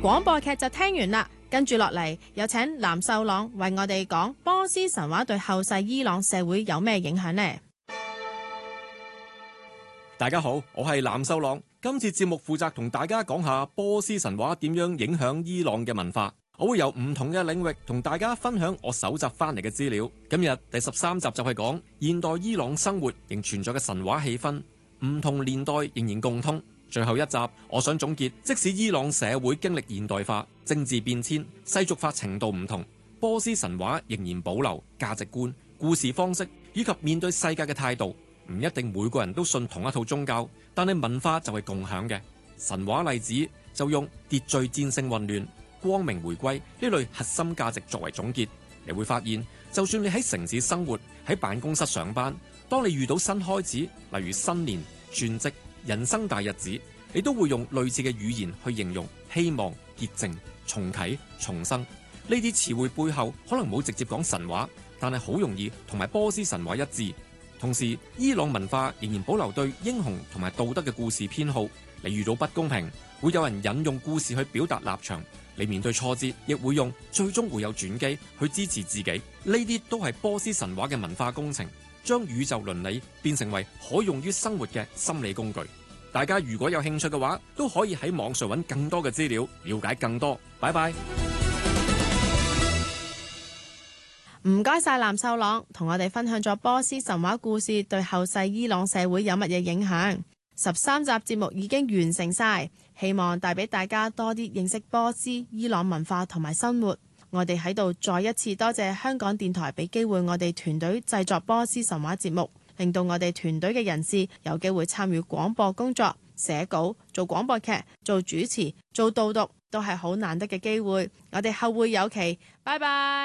廣播劇就聽完啦，跟住落嚟有請藍秀朗為我哋講波斯神話對後世伊朗社會有咩影響呢？ 大家好，我係藍秀朗。今次節目負責同大家講下波斯神話點樣影響伊朗嘅文化。我會由唔同嘅領域同大家分享我搜集翻嚟嘅資料。今日第13集就係講現代伊朗生活仍存在嘅神話氣氛，唔同年代仍然共通。最後一集，我想總結，即使伊朗社會經歷現代化、政治變遷、世俗化程度唔同，波斯神話仍然保留價值觀、故事方式以及面對世界嘅態度。唔一定每個人都信同一套宗教，但係文化就係共享嘅。神話例子就用秩序戰勝混亂、光明回歸呢類核心價值作為總結。你會發現，就算你喺城市生活、喺辦公室上班，當你遇到新開始，例如新年、轉職、人生大日子，你都會用類似嘅語言去形容希望、潔淨、重啟、重生。呢啲詞彙背後可能冇直接講神話，但係好容易同埋波斯神話一致。同時，伊朗文化仍然保留對英雄同埋道德嘅故事偏好。你遇到不公平，會有人引用故事去表達立場；你面對挫折，亦會用最終會有轉機去支持自己。呢啲都係波斯神話嘅文化工程，將宇宙倫理變成為可用於生活嘅心理工具。大家如果有興趣嘅話，都可以喺網上揾更多嘅資料，了解更多。拜拜。 唔該晒藍秀朗，同我哋分享咗波斯神話故事對後世伊朗社會有乜嘢影響。13集節目已經完成晒，希望帶俾大家多啲認識波斯、伊朗文化同埋生活。我哋喺度再一次多謝香港電台俾機會我哋團隊製作波斯神話節目，令到我哋團隊嘅人士有機會參與廣播工作、寫稿、做廣播劇、做主持、做導讀，都係好難得嘅機會。我哋後會有期，拜拜。